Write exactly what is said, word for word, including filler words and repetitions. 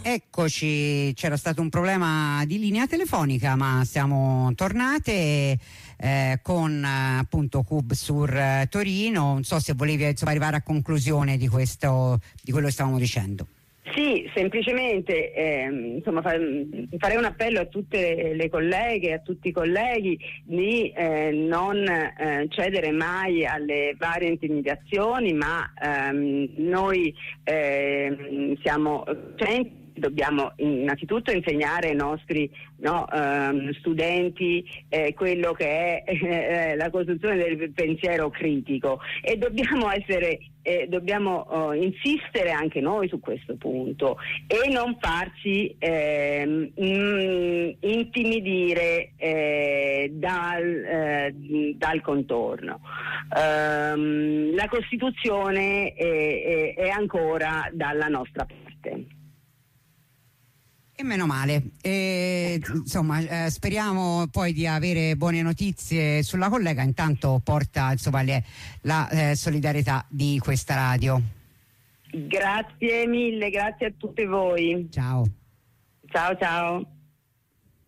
Eccoci, c'era stato un problema di linea telefonica, ma siamo tornate eh, con eh, appunto CUBSUR eh, Torino. Non so se volevi insomma, arrivare a conclusione di questo, di quello che stavamo dicendo. Sì, semplicemente eh, insomma, fa, farei un appello a tutte le colleghe, a tutti i colleghi di eh, non eh, cedere mai alle varie intimidazioni, ma ehm, noi eh, siamo docenti, dobbiamo innanzitutto insegnare ai nostri no, ehm, studenti eh, quello che è eh, la costruzione del pensiero critico, e dobbiamo essere eh, dobbiamo oh, insistere anche noi su questo punto e non farci ehm, mh, intimidire eh, dal, eh, dal contorno. Ehm, la Costituzione è, è, è ancora dalla nostra parte. E meno male, e, insomma eh, speriamo poi di avere buone notizie sulla collega. Intanto porta insomma le, la eh, solidarietà di questa radio. Grazie mille, grazie a tutte voi. Ciao. Ciao ciao.